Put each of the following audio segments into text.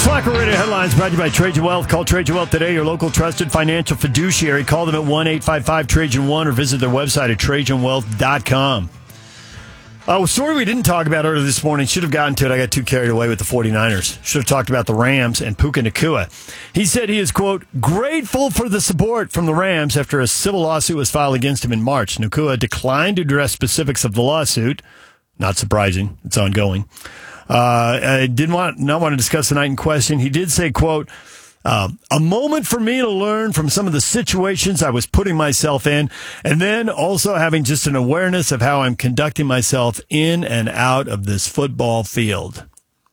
Slacker Radio headlines brought to you by Trajan Wealth. Call Trajan Wealth today, your local trusted financial fiduciary. Call them at 1-855-TRAJAN1 or visit their website at TrajanWealth.com. A story we didn't talk about earlier this morning. Should have gotten to it. I got too carried away with the 49ers. Should have talked about the Rams and Puka Nacua. He said he is, quote, grateful for the support from the Rams after a civil lawsuit was filed against him in March. Nacua declined to address specifics of the lawsuit. Not surprising. It's ongoing. I did not want to discuss the night in question. He did say, quote, a moment for me to learn from some of the situations I was putting myself in, and then also having just an awareness of how I'm conducting myself in and out of this football field.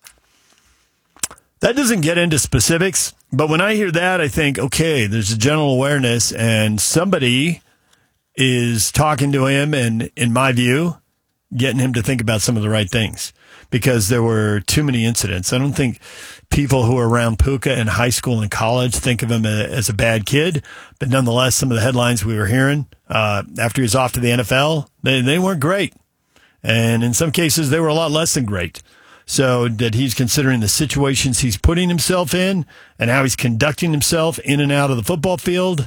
That doesn't get into specifics, but when I hear that, I think, okay, there's a general awareness, and somebody is talking to him and, in my view, getting him to think about some of the right things. Because there were too many incidents. I don't think people who are around Puka in high school and college think of him as a bad kid. But nonetheless, some of the headlines we were hearing after he was off to the NFL, they weren't great. And in some cases, they were a lot less than great. So that he's considering the situations he's putting himself in and how he's conducting himself in and out of the football field,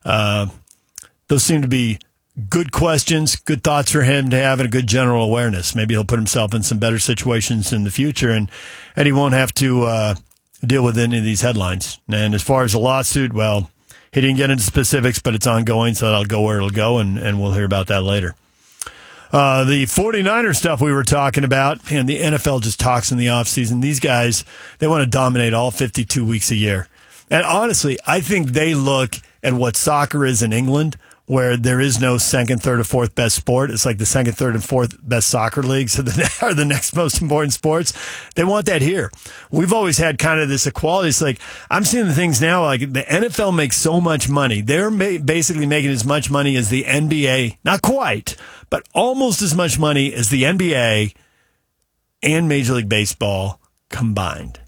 those seem to be good questions, good thoughts for him to have, and a good general awareness. Maybe he'll put himself in some better situations in the future, and he won't have to deal with any of these headlines. And as far as the lawsuit, well, he didn't get into specifics, but it's ongoing, so that'll go where it'll go, and we'll hear about that later. The 49er stuff we were talking about, and the NFL just talks in the offseason. These guys, they want to dominate all 52 weeks a year. And honestly, I think they look at what soccer is in England, where there is no second, third, or fourth best sport. It's like the second, third, and fourth best soccer leagues are the next most important sports. They want that here. We've always had kind of this equality. It's like, I'm seeing the things now, like the NFL makes so much money. They're basically making as much money as the NBA. Not quite, but almost as much money as the NBA and Major League Baseball combined.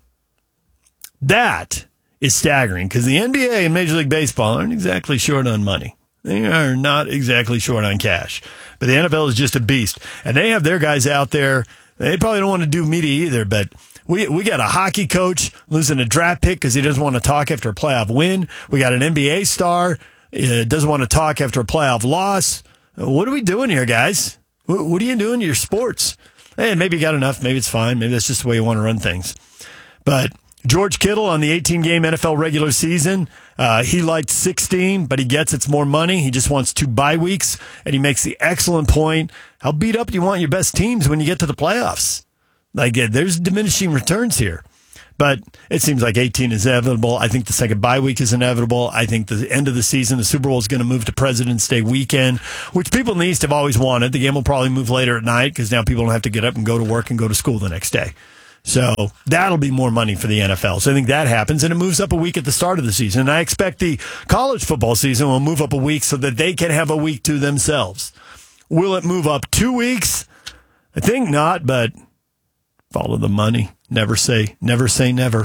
That is staggering because the NBA and Major League Baseball aren't exactly short on money. They are not exactly short on cash. But the NFL is just a beast. And they have their guys out there. They probably don't want to do media either, but we got a hockey coach losing a draft pick because he doesn't want to talk after a playoff win. We got an NBA star doesn't want to talk after a playoff loss. What are we doing here, guys? What are you doing to your sports? Hey, maybe you got enough. Maybe it's fine. Maybe that's just the way you want to run things. But George Kittle on the 18-game NFL regular season, he liked 16, but he gets it's more money. He just wants 2 bye weeks, and he makes the excellent point. How beat up do you want your best teams when you get to the playoffs? Like, there's diminishing returns here. But it seems like 18 is inevitable. I think the second bye week is inevitable. I think the end of the season, the Super Bowl is going to move to President's Day weekend, which people in the East have always wanted. The game will probably move later at night because now people don't have to get up and go to work and go to school the next day. So that'll be more money for the NFL. So I think that happens, and it moves up a week at the start of the season. And I expect the college football season will move up a week so that they can have a week to themselves. Will it move up 2 weeks? I think not, but follow the money. Never say never.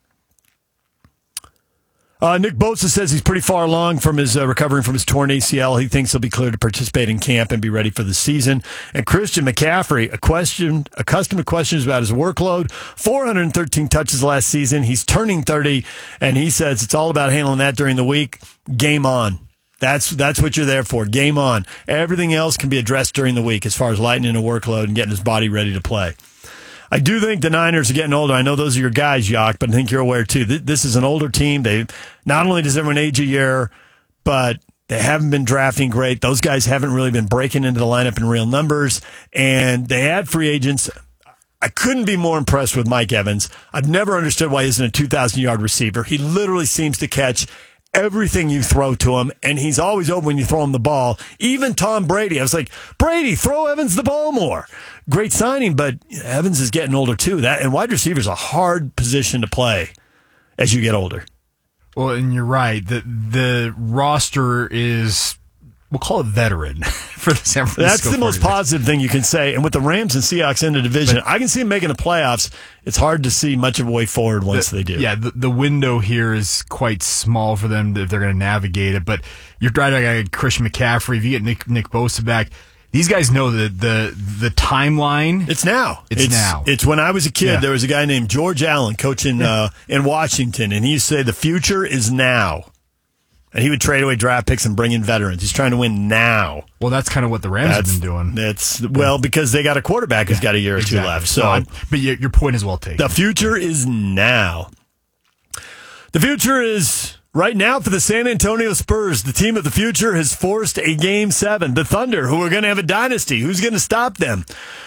Nick Bosa says he's pretty far along from his recovering from his torn ACL. He thinks he'll be cleared to participate in camp and be ready for the season. And Christian McCaffrey, accustomed to questions about his workload, 413 touches last season. He's turning 30, and he says it's all about handling that during the week. Game on. That's what you're there for. Game on. Everything else can be addressed during the week as far as lightening a workload and getting his body ready to play. I do think the Niners are getting older. I know those are your guys, Jock, but I think you're aware, too. This is an older team. Not only does everyone age a year, but they haven't been drafting great. Those guys haven't really been breaking into the lineup in real numbers, and they had free agents. I couldn't be more impressed with Mike Evans. I've never understood why he isn't a 2,000-yard receiver. He literally seems to catch everything you throw to him, and he's always open when you throw him the ball. Even Tom Brady, I was like, Brady, throw Evans the ball more. Great signing, but Evans is getting older too. And wide receiver is a hard position to play as you get older. Well, and you're right. The roster is, we'll call it veteran for the San Francisco. That's the most positive thing you can say. And with the Rams and Seahawks in the division, I can see them making the playoffs. It's hard to see much of a way forward once they do. Yeah, the window here is quite small for them if they're going to navigate it. But you're right, I got Christian McCaffrey. If you get Nick Bosa back, These guys know the timeline. It's now. It's now. It's when I was a kid, Yeah. there was a guy named George Allen coaching in Washington, and he used to say the future is now. And he would trade away draft picks and bring in veterans. He's trying to win now. Well, that's kind of what the Rams have been doing. Because they got a quarterback who's got a year or two left. So, but your point is well taken. The future is now. The future is right now for the San Antonio Spurs. The team of the future has forced a Game 7. The Thunder, who are going to have a dynasty. Who's going to stop them?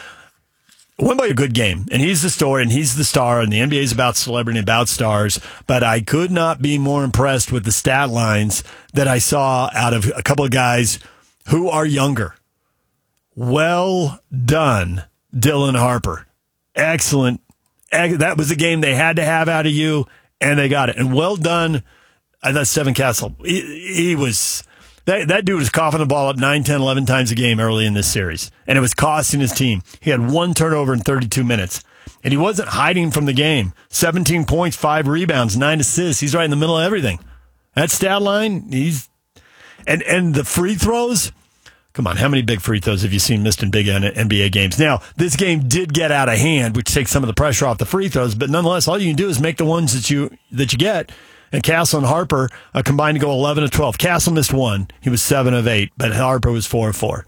Won by a good game, and he's the story, and he's the star, and the NBA is about celebrity, about stars, but I could not be more impressed with the stat lines that I saw out of a couple of guys who are younger. Well done, Dylan Harper. Excellent. That was the game they had to have out of you, and they got it. And well done, I thought Stephen Castle. He was... That dude was coughing the ball up 9, 10, 11 times a game early in this series, and it was costing his team. He had 1 turnover in 32 minutes, and he wasn't hiding from the game. 17 points, 5 rebounds, 9 assists. He's right in the middle of everything. That stat line, and the free throws. Come on, how many big free throws have you seen missed in big NBA games? Now, this game did get out of hand, which takes some of the pressure off the free throws, but nonetheless, all you can do is make the ones that you get. And Castle and Harper combined to go 11 of 12. Castle missed 1. He was 7 of 8, but Harper was 4 of 4.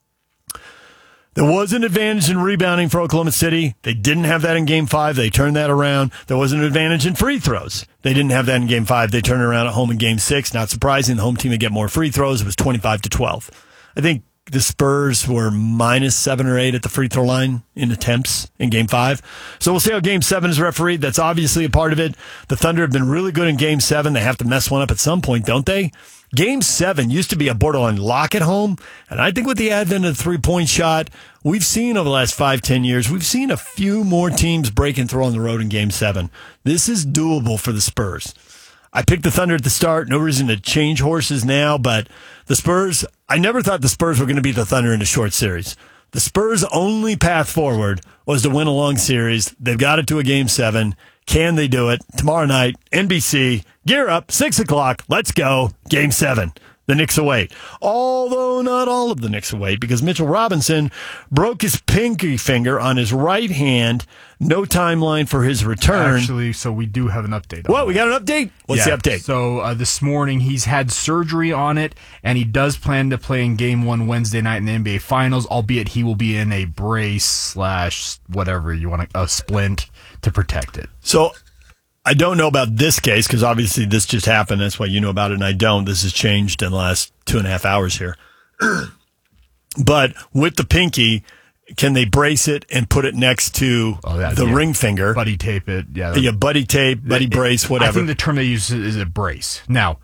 There was an advantage in rebounding for Oklahoma City. They didn't have that in Game 5. They turned that around. There was an advantage in free throws. They didn't have that in Game 5. They turned it around at home in Game 6. Not surprising. The home team would get more free throws. It was 25 to 12. I think the Spurs were minus 7 or 8 at the free throw line in attempts in Game 5. So we'll see how Game 7 is refereed. That's obviously a part of it. The Thunder have been really good in Game 7. They have to mess one up at some point, don't they? Game 7 used to be a borderline lock at home. And I think with the advent of the three-point shot, we've seen over the last 5-10 years, we've seen a few more teams break and throw on the road in Game 7. This is doable for the Spurs. I picked the Thunder at the start. No reason to change horses now, but the Spurs, I never thought the Spurs were going to beat the Thunder in a short series. The Spurs' only path forward was to win a long series. They've got it to a Game 7. Can they do it? Tomorrow night, NBC, gear up, 6 o'clock. Let's go. Game 7. The Knicks await. Although not all of the Knicks await, because Mitchell Robinson broke his pinky finger on his right hand. No timeline for his return. Actually, so we do have an update. What? We got an update? What's the update? So this morning he's had surgery on it, and he does plan to play in Game 1 Wednesday night in the NBA Finals, albeit he will be in a brace / whatever you want, a splint to protect it. So I don't know about this case because obviously this just happened. That's why you know about it and I don't. This has changed in the last 2.5 hours here. But with the pinky, can they brace it and put it next to the ring finger? Buddy tape it. Yeah, buddy tape, buddy brace, whatever. I think the term they use is a brace. Now,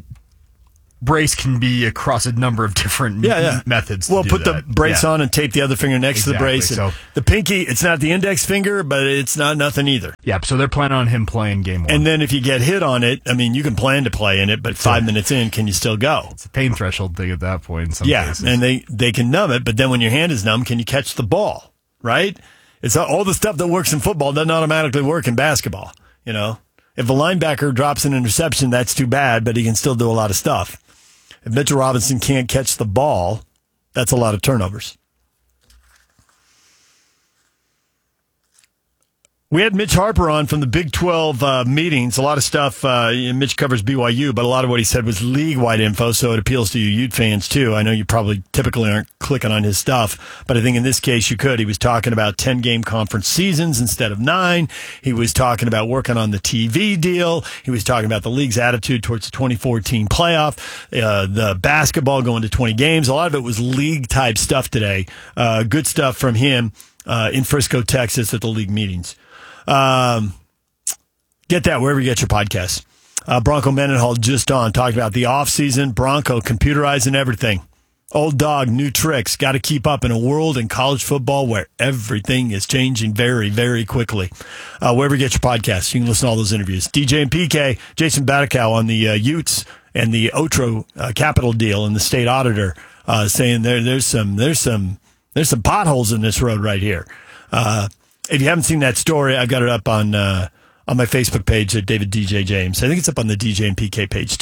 brace can be across a number of different methods. Well, put the brace on and tape the other finger next to the brace. So the pinky, it's not the index finger, but it's not nothing either. Yeah, so they're planning on him playing Game 1. And then if you get hit on it, I mean, you can plan to play in it, but 5 minutes in, can you still go? It's a pain threshold thing at that point in some cases. And they can numb it, but then when your hand is numb, can you catch the ball, right? It's all the stuff that works in football doesn't automatically work in basketball, you know? If a linebacker drops an interception, that's too bad, but he can still do a lot of stuff. If Mitchell Robinson can't catch the ball, that's a lot of turnovers. We had Mitch Harper on from the Big 12 meetings. A lot of stuff. Mitch covers BYU, but a lot of what he said was league-wide info, so it appeals to you Ute fans, too. I know you probably typically aren't clicking on his stuff, but I think in this case you could. He was talking about 10-game conference seasons instead of 9. He was talking about working on the TV deal. He was talking about the league's attitude towards the 2014 playoff, the basketball going to 20 games. A lot of it was league-type stuff today. Good stuff from him in Frisco, Texas at the league meetings. Get that wherever you get your podcasts. Bronco Mendenhall just on talking about the offseason, Bronco computerizing everything. Old dog, new tricks. Got to keep up in a world in college football where everything is changing very, very quickly. Wherever you get your podcasts, you can listen to all those interviews. DJ and PK, Jason Batikow on the Utes and the Otro Capital deal and the state auditor saying there's some potholes in this road right here. If you haven't seen that story, I've got it up on my Facebook page at David DJ James. I think it's up on the DJ and PK page too.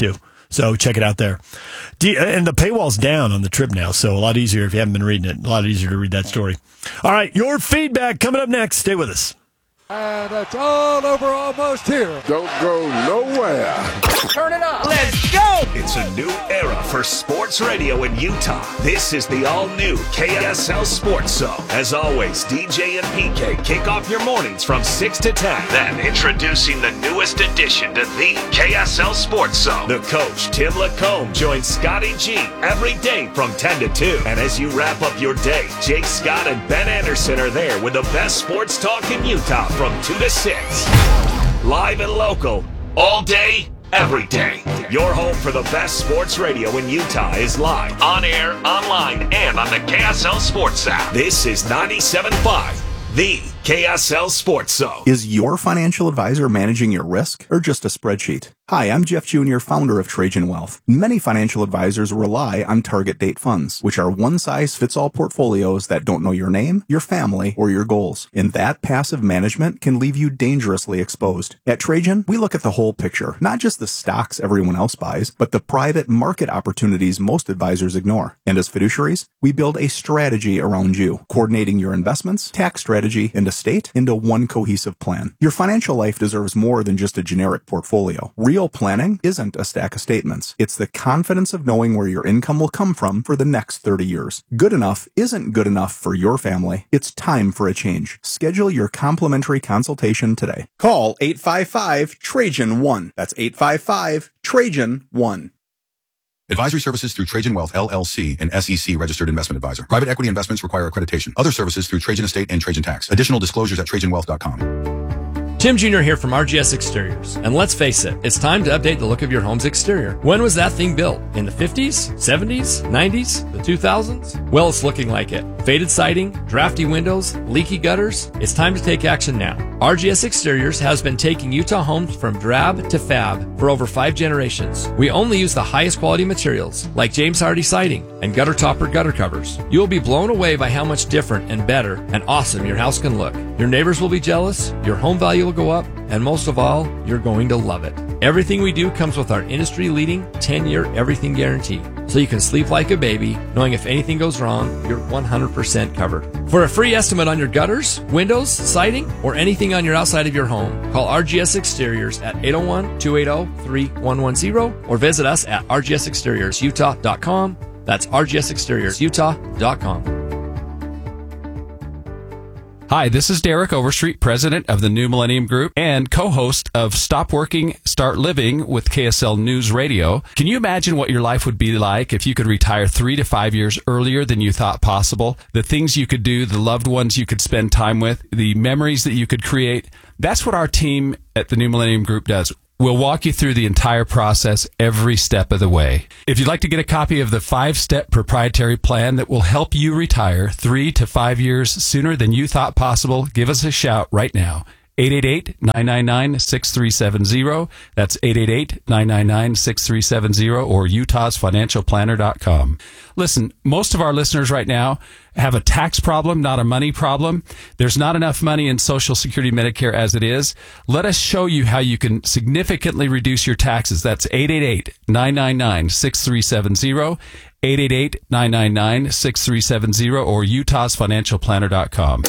So check it out there. And the paywall's down on the Trib now, so a lot easier if you haven't been reading it. A lot easier to read that story. All right, your feedback coming up next. Stay with us. And it's all over almost here. Don't go nowhere. Turn it up. Let's go. It's a new era for sports radio in Utah. This is the all-new KSL Sports Zone. As always, DJ and PK kick off your mornings from 6 to 10. Then introducing the newest addition to the KSL Sports Zone. The coach, Tim Lacombe, joins Scotty G every day from 10 to 2. And as you wrap up your day, Jake Scott and Ben Anderson are there with the best sports talk in Utah from 2 to 6. Live and local, all day, every day. Your home for the best sports radio in Utah is live, on air, online, and on the KSL Sports app. This is 97.5, the KSL Sports Zone. Is your financial advisor managing your risk or just a spreadsheet? Hi, I'm Jeff Jr., founder of Trajan Wealth. Many financial advisors rely on target date funds, which are one-size-fits-all portfolios that don't know your name, your family, or your goals. And that passive management can leave you dangerously exposed. At Trajan, we look at the whole picture, not just the stocks everyone else buys, but the private market opportunities most advisors ignore. And as fiduciaries, we build a strategy around you, coordinating your investments, tax strategy, and estate into one cohesive plan. Your financial life deserves more than just a generic portfolio. Real planning isn't a stack of statements. It's the confidence of knowing where your income will come from for the next 30 years. Good enough isn't good enough for your family. It's time for a change. Schedule your complimentary consultation today. Call 855-TRAJAN-1. That's 855-TRAJAN-1. Advisory services through Trajan Wealth, LLC, an SEC registered investment advisor. Private equity investments require accreditation. Other services through Trajan Estate and Trajan Tax. Additional disclosures at TrajanWealth.com. Tim Jr. here from RGS Exteriors. And let's face it, it's time to update the look of your home's exterior. When was that thing built? In the 50s, 70s, 90s, the 2000s? Well, it's looking like it. Faded siding, drafty windows, leaky gutters. It's time to take action now. RGS Exteriors has been taking Utah homes from drab to fab for over 5 generations. We only use the highest quality materials like James Hardy siding and gutter topper gutter covers. You will be blown away by how much different and better and awesome your house can look. Your neighbors will be jealous, your home value will go up, and most of all, you're going to love it. Everything we do comes with our industry-leading 10-year everything guarantee, so you can sleep like a baby, knowing if anything goes wrong, you're 100% covered. For a free estimate on your gutters, windows, siding, or anything on your outside of your home, call RGS Exteriors at 801-280-3110 or visit us at rgsexteriorsutah.com. That's rgsexteriorsutah.com. Hi, this is Derek Overstreet, president of the New Millennium Group and co-host of Stop Working, Start Living with KSL News Radio. Can you imagine what your life would be like if you could retire 3 to 5 years earlier than you thought possible? The things you could do, the loved ones you could spend time with, the memories that you could create. That's what our team at the New Millennium Group does. We'll walk you through the entire process every step of the way. If you'd like to get a copy of the 5-step proprietary plan that will help you retire 3 to 5 years sooner than you thought possible, give us a shout right now. 888-999-6370. That's 888-999-6370 or utahsfinancialplanner.com. Listen, most of our listeners right now have a tax problem, not a money problem. There's not enough money in Social Security Medicare as it is. Let us show you how you can significantly reduce your taxes. That's 888-999-6370. 888-999-6370 or utahsfinancialplanner.com.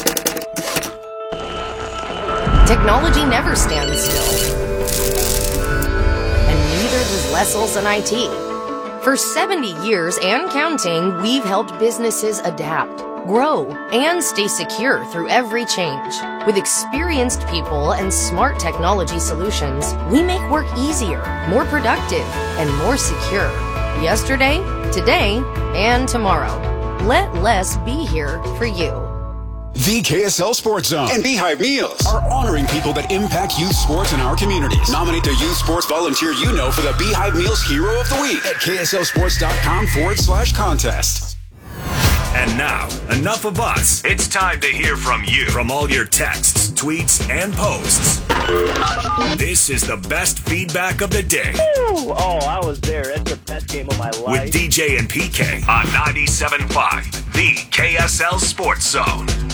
Technology never stands still. And neither does Les Olson IT. For 70 years and counting, we've helped businesses adapt, grow, and stay secure through every change. With experienced people and smart technology solutions, we make work easier, more productive, and more secure. Yesterday, today, and tomorrow. Let Les be here for you. The KSL Sports Zone and Beehive Meals are honoring people that impact youth sports in our communities. Nominate a youth sports volunteer you know for the Beehive Meals Hero of the Week at KSLSports.com/contest. And now, enough of us. It's time to hear from you. From all your texts, tweets, and posts. This is the best feedback of the day. Ooh, I was there. It's the best game of my life. With DJ and PK on 97.5, the KSL Sports Zone.